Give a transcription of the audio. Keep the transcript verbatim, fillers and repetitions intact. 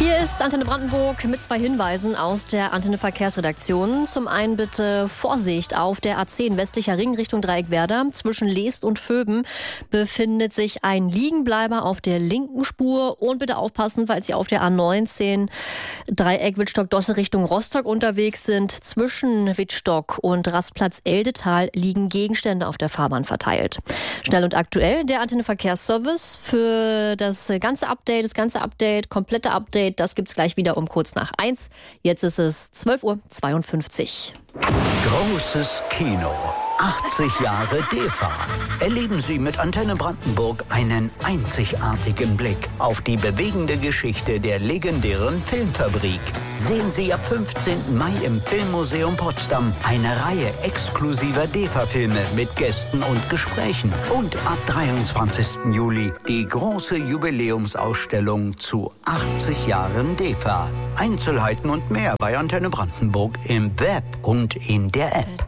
Hier ist Antenne Brandenburg mit zwei Hinweisen aus der Antenne Verkehrsredaktion. Zum einen bitte Vorsicht auf der A zehn westlicher Ring Richtung Dreieckwerder. Zwischen Leest und Vöben befindet sich ein Liegenbleiber auf der linken Spur. Und bitte aufpassen, falls Sie auf der A neunzehn Dreieck Wittstock-Dosse Richtung Rostock unterwegs sind. Zwischen Wittstock und Rastplatz Eldetal liegen Gegenstände auf der Fahrbahn verteilt. Schnell und aktuell der Antenne Verkehrsservice für das ganze Update, das ganze Update, komplette Update. Das gibt's gleich wieder um kurz nach eins. Jetzt ist es zwölf Uhr zweiundfünfzig. Großes Kino. achtzig Jahre D E F A. Erleben Sie mit Antenne Brandenburg einen einzigartigen Blick auf die bewegende Geschichte der legendären Filmfabrik. Sehen Sie ab fünfzehnten Mai im Filmmuseum Potsdam eine Reihe exklusiver D E F A-Filme mit Gästen und Gesprächen. Und ab dreiundzwanzigsten Juli die große Jubiläumsausstellung zu achtzig Jahren D E F A. Einzelheiten und mehr bei Antenne Brandenburg im Web und in der App.